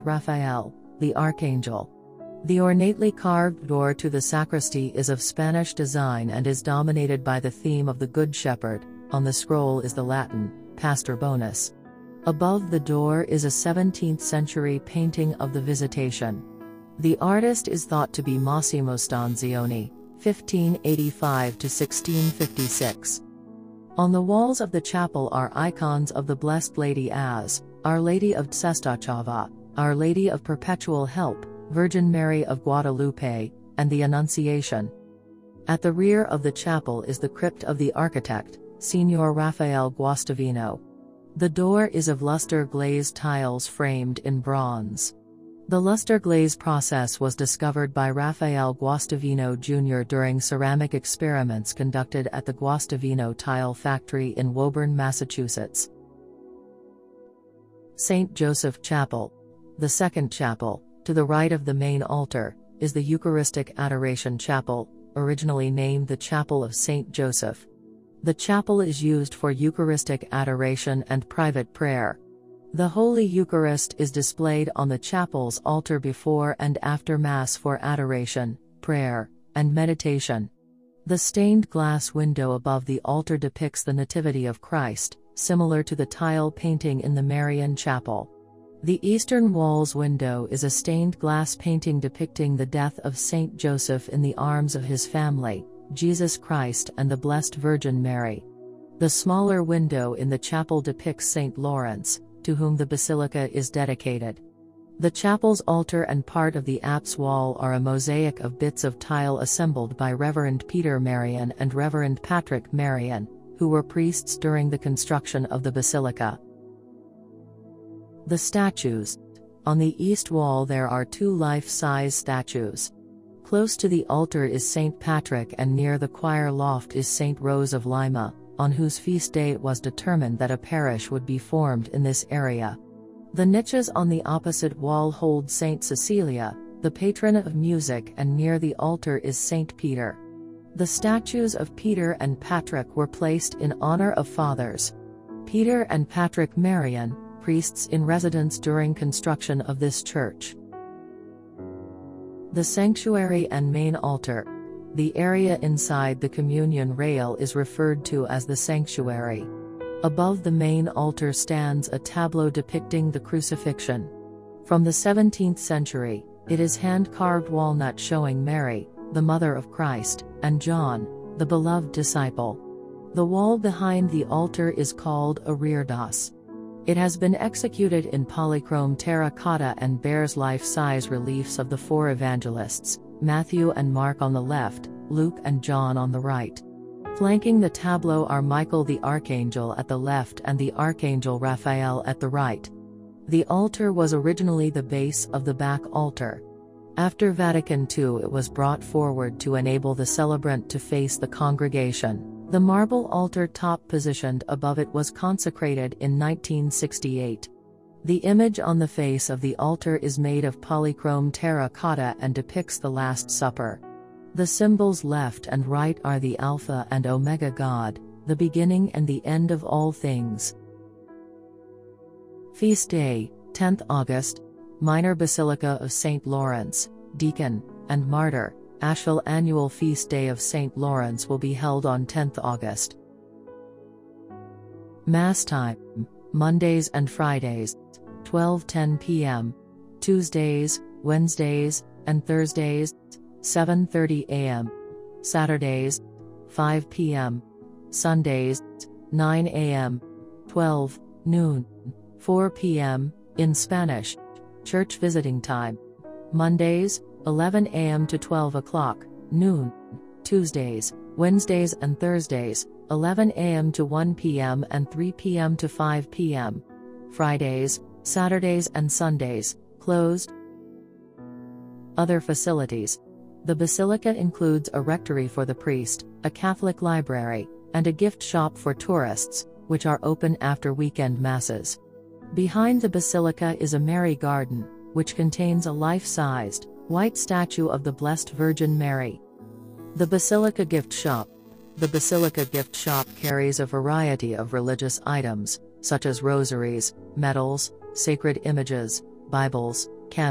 Raphael, the Archangel. The ornately carved door to the sacristy is of Spanish design and is dominated by the theme of the Good Shepherd. On the scroll is the Latin, Pastor Bonus. Above the door is a 17th century painting of the Visitation. The artist is thought to be Massimo Stanzioni, 1585 to 1656. On the walls of the chapel are icons of the Blessed Lady as Our Lady of Czestochowa, Our Lady of Perpetual Help, Virgin Mary of Guadalupe, and the Annunciation. At the rear of the chapel is the crypt of the architect, Signor Raphael Guastavino. The door is of luster glazed tiles framed in bronze. The luster glaze process was discovered by Raphael Guastavino Jr. during ceramic experiments conducted at the Guastavino Tile Factory in Woburn, Massachusetts. St. Joseph Chapel. The second chapel, to the right of the main altar, is the Eucharistic Adoration Chapel, originally named the Chapel of St. Joseph. The chapel is used for Eucharistic adoration and private prayer. The Holy Eucharist is displayed on the chapel's altar before and after Mass for adoration, prayer, and meditation. The stained glass window above the altar depicts the Nativity of Christ, similar to the tile painting in the Marian Chapel. The eastern wall's window is a stained glass painting depicting the death of Saint Joseph in the arms of his family, Jesus Christ and the Blessed Virgin Mary. The smaller window in the chapel depicts Saint Lawrence, to whom the basilica is dedicated. The chapel's altar and part of the apse wall are a mosaic of bits of tile assembled by Reverend Peter Marion and Reverend Patrick Marion, who were priests during the construction of the basilica. The statues. On the east wall there are two life-size statues. Close to the altar is Saint Patrick and near the choir loft is Saint Rose of Lima, on whose feast day it was determined that a parish would be formed in this area. The niches on the opposite wall hold Saint Cecilia, the patron of music, and near the altar is Saint Peter. The statues of Peter and Patrick were placed in honor of fathers Peter and Patrick Marion, priests in residence during construction of this church. The sanctuary and main altar. The area inside the communion rail is referred to as the sanctuary. Above the main altar stands a tableau depicting the crucifixion. From the 17th century, it is hand-carved walnut showing Mary, the mother of Christ, and John, the beloved disciple. The wall behind the altar is called a reredos. It has been executed in polychrome terracotta and bears life-size reliefs of the four evangelists, Matthew and Mark on the left, Luke and John on the right. Flanking the tableau are Michael the Archangel at the left and the Archangel Raphael at the right. The altar was originally the base of the back altar. After Vatican II it was brought forward to enable the celebrant to face the congregation. The marble altar top positioned above it was consecrated in 1968. The image on the face of the altar is made of polychrome terracotta and depicts the Last Supper. The symbols left and right are the Alpha and Omega God, the beginning and the end of all things. Feast Day, 10th August, Minor Basilica of St. Lawrence, Deacon, and Martyr. Asheville Annual Feast Day of St. Lawrence will be held on 10th August. Mass time. Mondays and Fridays, 12:10 p.m. Tuesdays, Wednesdays, and Thursdays, 7:30 a.m. Saturdays, 5 p.m. Sundays, 9 a.m. 12 noon, 4 p.m. in Spanish. Church visiting time. Mondays, 11 a.m. to 12 o'clock, noon. Tuesdays, Wednesdays and Thursdays, 11 a.m. to 1 p.m. and 3 p.m. to 5 p.m. Fridays, Saturdays and Sundays, closed. Other facilities. The basilica includes a rectory for the priest, a Catholic library, and a gift shop for tourists, which are open after weekend masses. Behind the basilica is a Mary garden, which contains a life-sized, white statue of the Blessed Virgin Mary. The Basilica Gift Shop. The Basilica Gift Shop carries a variety of religious items, such as rosaries, medals, sacred images, Bibles,